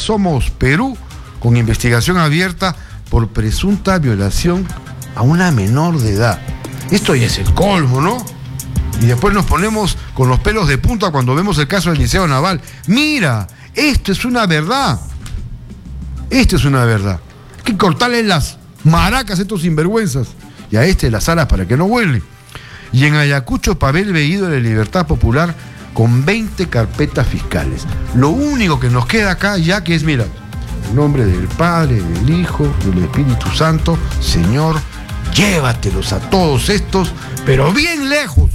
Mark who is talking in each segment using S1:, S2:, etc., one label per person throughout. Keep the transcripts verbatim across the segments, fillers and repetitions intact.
S1: Somos Perú, con investigación abierta por presunta violación a una menor de edad. Esto ya es el colmo, ¿no? Y después nos ponemos con los pelos de punta cuando vemos el caso del Liceo Naval. Mira, esto es una verdad. Esto es una verdad. Hay que cortarle las maracas a estos sinvergüenzas y a este las alas para que no vuele. Y en Ayacucho, Pavel Bellido de la Libertad Popular con veinte carpetas fiscales. Lo único que nos queda acá ya que es, mira, en nombre del Padre, del Hijo, del Espíritu Santo, Señor, llévatelos a todos estos, pero bien lejos.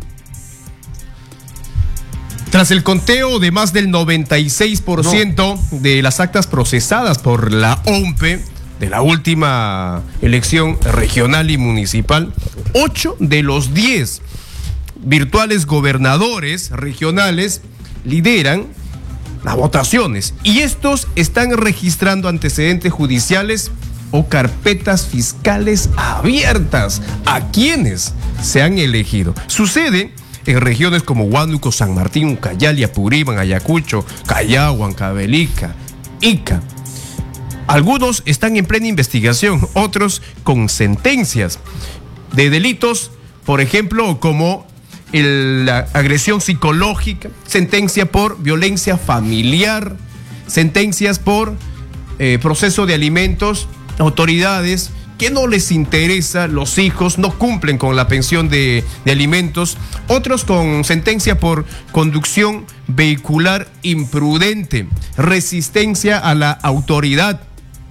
S2: Tras el conteo de más del noventa y seis por ciento no. de las actas procesadas por la O M P E de la última elección regional y municipal, ocho de los diez virtuales gobernadores regionales lideran las votaciones y estos están registrando antecedentes judiciales o carpetas fiscales abiertas a quienes se han elegido. Sucede en regiones como Huánuco, San Martín, Ucayali, Apurímac, Ayacucho, Callao, Huancavelica, Ica. Algunos están en plena investigación, otros con sentencias de delitos, por ejemplo, como el, la agresión psicológica, sentencia por violencia familiar, sentencias por eh, proceso de alimentos, autoridades que no les interesa, los hijos no cumplen con la pensión de, de alimentos, otros con sentencia por conducción vehicular imprudente, resistencia a la autoridad,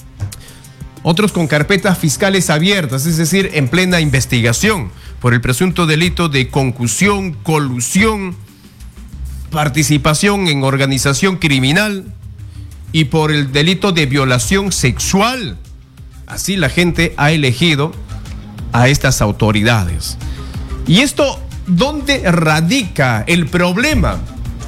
S2: otros con carpetas fiscales abiertas, es decir, en plena investigación por el presunto delito de concusión, colusión, participación en organización criminal y por el delito de violación sexual. Así la gente ha elegido a estas autoridades. ¿Y esto dónde radica el problema?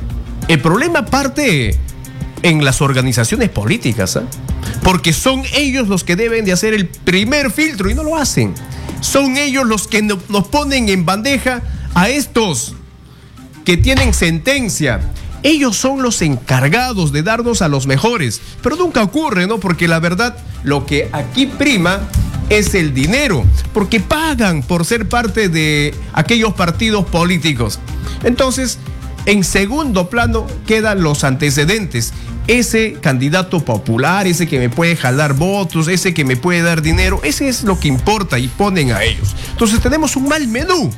S2: El problema parte en las organizaciones políticas, ¿eh? Porque son ellos los que deben de hacer el primer filtro y no lo hacen. Son ellos los que no, nos ponen en bandeja a estos que tienen sentencia. Ellos son los encargados de darnos a los mejores, pero nunca ocurre, ¿no? Porque la verdad, lo que aquí prima es el dinero, porque pagan por ser parte de aquellos partidos políticos. Entonces, en segundo plano quedan los antecedentes. Ese candidato popular, ese que me puede jalar votos, ese que me puede dar dinero, ese es lo que importa y ponen a ellos. Entonces tenemos un mal menú.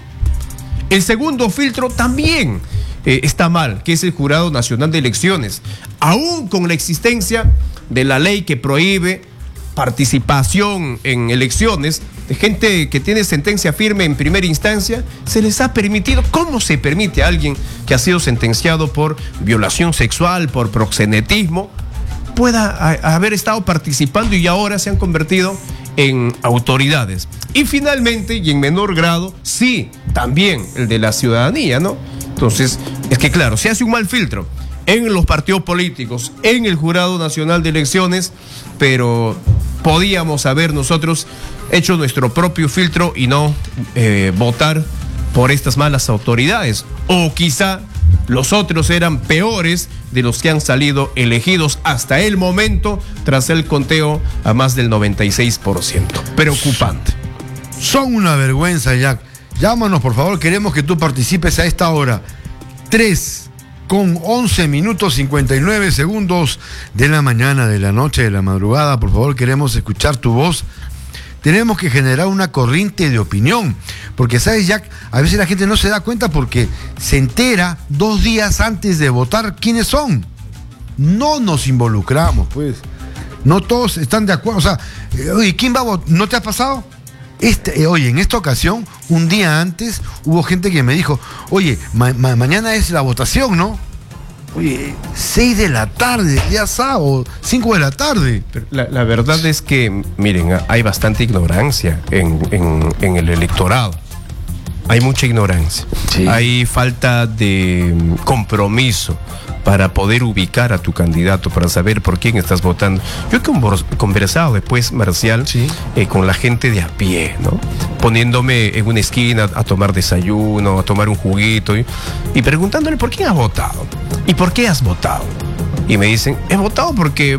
S2: El segundo filtro también eh, está mal, que es el Jurado Nacional de Elecciones. Aún con la existencia de la ley que prohíbe participación en elecciones de gente que tiene sentencia firme en primera instancia, se les ha permitido. ¿Cómo se permite a alguien que ha sido sentenciado por violación sexual, por proxenetismo, pueda a, haber estado participando y ahora se han convertido en autoridades? Y finalmente, y en menor grado, sí, también el de la ciudadanía, ¿no? Entonces, es que claro, se hace un mal filtro en los partidos políticos, en el Jurado Nacional de Elecciones, pero podíamos haber nosotros hecho nuestro propio filtro y no eh, votar por estas malas autoridades. O quizá los otros eran peores de los que han salido elegidos hasta el momento tras el conteo a más del noventa y seis por ciento. Preocupante.
S1: Son una vergüenza, Jack. Llámanos, por favor, queremos que tú participes a esta hora. tres con once minutos cincuenta y nueve segundos de la mañana, de la noche, de la madrugada. Por favor, queremos escuchar tu voz. Tenemos que generar una corriente de opinión, porque sabes, Jack, a veces la gente no se da cuenta porque se entera dos días antes de votar quiénes son. No nos involucramos, pues. No todos están de acuerdo. O sea, oye, ¿quién va a votar? ¿No te ha pasado? Este, eh, oye, en esta ocasión, un día antes, hubo gente que me dijo, oye, ma ma mañana es la votación, ¿no? Oye, seis de la tarde, ya sábado, cinco de la tarde.
S2: Pero la, la verdad es que, miren, hay bastante ignorancia en, en, en el electorado. Hay mucha ignorancia. Sí. Hay falta de compromiso para poder ubicar a tu candidato, para saber por quién estás votando. Yo he conversado después, Marcial, sí. eh, con la gente de a pie, ¿no? Poniéndome en una esquina a tomar desayuno, a tomar un juguito y, y preguntándole por quién has votado y por qué has votado. Y me dicen, he votado porque